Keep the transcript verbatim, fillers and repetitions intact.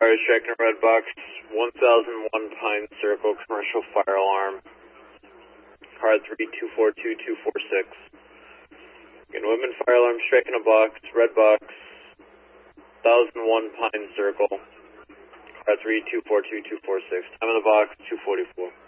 Fire striking a red box, one thousand one Pine Circle, commercial fire alarm. Car three two four two two four six. Again, women fire alarm striking a box, red box, one thousand one Pine Circle. Car three two four two two four six. Time of the box, two forty-four.